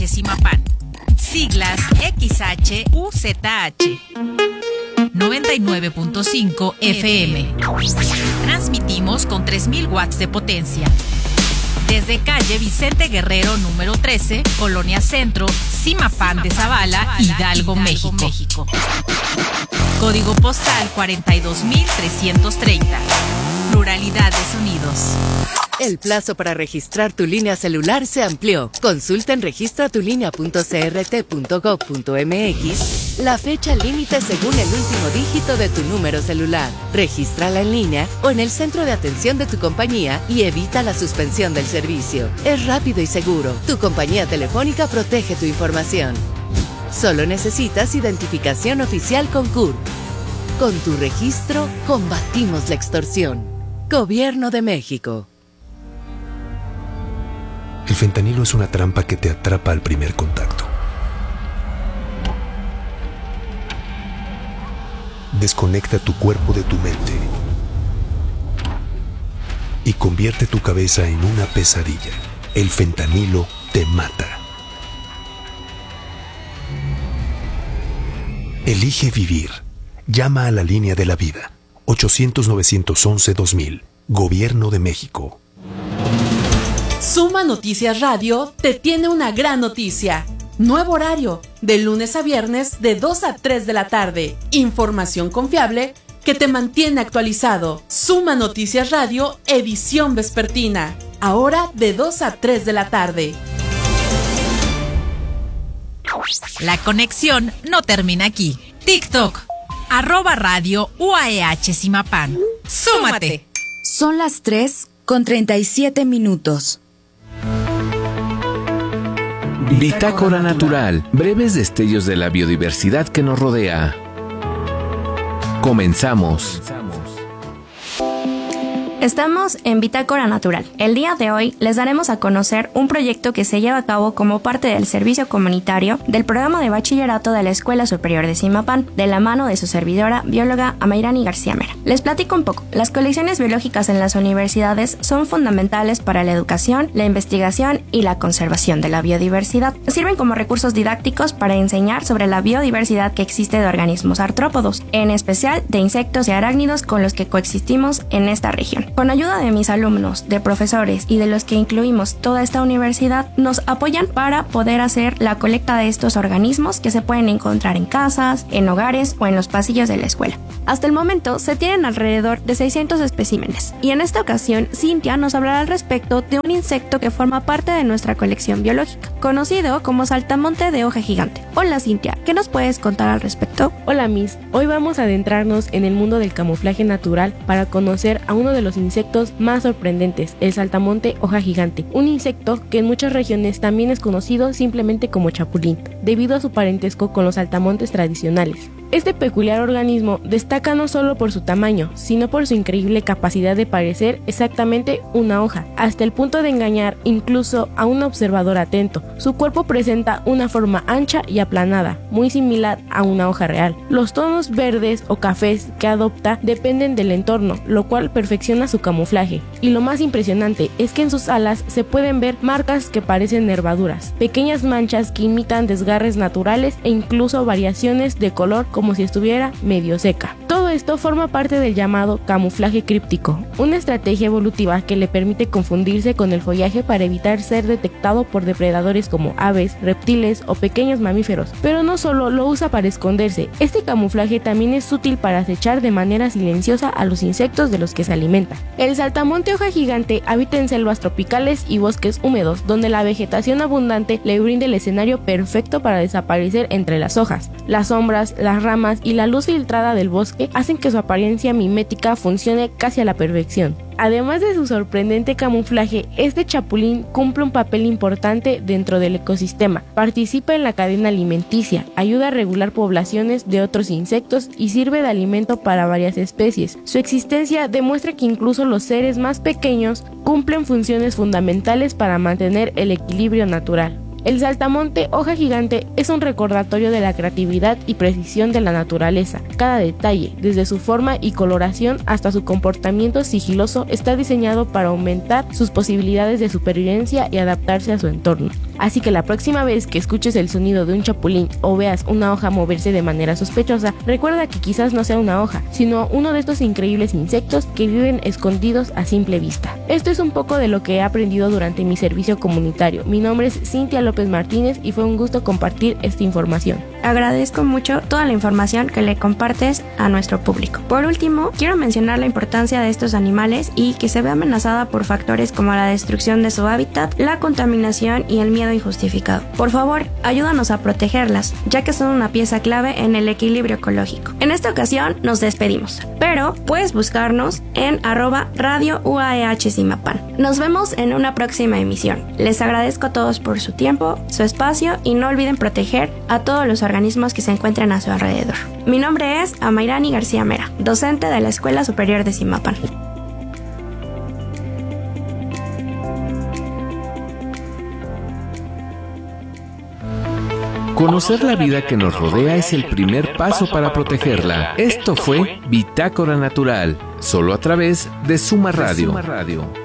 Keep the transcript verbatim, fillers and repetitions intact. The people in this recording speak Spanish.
H Zimapán. Siglas X H U Z H. noventa y nueve punto cinco F M. Transmitimos con tres mil watts de potencia. Desde calle Vicente Guerrero número trece, Colonia Centro, Zimapán de Zavala, Hidalgo, México. Código postal cuarenta y dos mil trescientos treinta. Pluralidad de sonidos. El plazo para registrar tu línea celular se amplió. Consulta en registratulínea punto c r t punto gov punto m x la fecha límite según el último dígito de tu número celular. Regístrala en línea o en el centro de atención de tu compañía y evita la suspensión del servicio. Es rápido y seguro. Tu compañía telefónica protege tu información. Solo necesitas identificación oficial con C U R P. Con tu registro, combatimos la extorsión. Gobierno de México. El fentanilo es una trampa que te atrapa al primer contacto. Desconecta tu cuerpo de tu mente y convierte tu cabeza en una pesadilla. El fentanilo te mata. Elige vivir. Llama a la línea de la vida. ochocientos, novecientos once, dos mil. Gobierno de México. Suma Noticias Radio te tiene una gran noticia. Nuevo horario, de lunes a viernes de dos a tres de la tarde. Información confiable que te mantiene actualizado. Suma Noticias Radio, edición vespertina. Ahora de dos a tres de la tarde. La conexión no termina aquí. TikTok, arroba radio U A E H Zimapán. ¡Súmate! Son las tres con treinta y siete minutos. Bitácora Natural, breves destellos de la biodiversidad que nos rodea. Comenzamos. Estamos en Bitácora Natural. El día de hoy les daremos a conocer un proyecto que se lleva a cabo como parte del servicio comunitario del programa de bachillerato de la Escuela Superior de Zimapán, de la mano de su servidora, bióloga Amairani García Mera. Les platico un poco. Las colecciones biológicas en las universidades son fundamentales para la educación, la investigación y la conservación de la biodiversidad. Sirven como recursos didácticos para enseñar sobre la biodiversidad que existe de organismos artrópodos, en especial de insectos y arácnidos con los que coexistimos en esta región. Con ayuda de mis alumnos, de profesores y de los que incluimos toda esta universidad, nos apoyan para poder hacer la colecta de estos organismos que se pueden encontrar en casas, en hogares o en los pasillos de la escuela. Hasta el momento se tienen alrededor de seiscientos especímenes y en esta ocasión Cintia nos hablará al respecto de un insecto que forma parte de nuestra colección biológica, conocido como saltamonte de hoja gigante. Hola Cintia, ¿qué nos puedes contar al respecto? Hola Miss, hoy vamos a adentrarnos en el mundo del camuflaje natural para conocer a uno de los insectos más sorprendentes, el saltamonte hoja gigante, un insecto que en muchas regiones también es conocido simplemente como chapulín, debido a su parentesco con los saltamontes tradicionales. Este peculiar organismo destaca no solo por su tamaño, sino por su increíble capacidad de parecer exactamente una hoja, hasta el punto de engañar incluso a un observador atento. Su cuerpo presenta una forma ancha y aplanada, muy similar a una hoja real. Los tonos verdes o cafés que adopta dependen del entorno, lo cual perfecciona su camuflaje. Y lo más impresionante es que en sus alas se pueden ver marcas que parecen nervaduras, pequeñas manchas que imitan desgarres naturales e incluso variaciones de color como si estuviera medio seca. Todo esto forma parte del llamado camuflaje críptico, una estrategia evolutiva que le permite confundirse con el follaje para evitar ser detectado por depredadores como aves, reptiles o pequeños mamíferos. Pero no solo lo usa para esconderse, este camuflaje también es útil para acechar de manera silenciosa a los insectos de los que se alimenta. El saltamonte hoja gigante habita en selvas tropicales y bosques húmedos, donde la vegetación abundante le brinda el escenario perfecto para desaparecer entre las hojas. Las sombras, las ramas y la luz filtrada del bosque hacen que su apariencia mimética funcione casi a la perfección. Además de su sorprendente camuflaje, este chapulín cumple un papel importante dentro del ecosistema. Participa en la cadena alimenticia, ayuda a regular poblaciones de otros insectos y sirve de alimento para varias especies. Su existencia demuestra que incluso los seres más pequeños cumplen funciones fundamentales para mantener el equilibrio natural. El saltamonte hoja gigante es un recordatorio de la creatividad y precisión de la naturaleza. Cada detalle, desde su forma y coloración hasta su comportamiento sigiloso, está diseñado para aumentar sus posibilidades de supervivencia y adaptarse a su entorno. Así que la próxima vez que escuches el sonido de un chapulín o veas una hoja moverse de manera sospechosa, recuerda que quizás no sea una hoja, sino uno de estos increíbles insectos que viven escondidos a simple vista. Esto es un poco de lo que he aprendido durante mi servicio comunitario. Mi nombre es Cintia López Martínez y fue un gusto compartir esta información. Agradezco mucho toda la información que le compartes a nuestro público. Por último, quiero mencionar la importancia de estos animales y que se ve amenazada por factores como la destrucción de su hábitat, la contaminación y el miedo injustificado. Por favor, ayúdanos a protegerlas, ya que son una pieza clave en el equilibrio ecológico. En esta ocasión nos despedimos, pero puedes buscarnos en arroba radio U A E H Zimapán. Nos vemos en una próxima emisión. Les agradezco a todos por su tiempo, su espacio y no olviden proteger a todos los organismos que se encuentren a su alrededor. Mi nombre es Amairani García Mera, docente de la Escuela Superior de Zimapán. Conocer la vida que nos rodea es el primer paso para protegerla. Esto fue Bitácora Natural, solo a través de Suma Radio.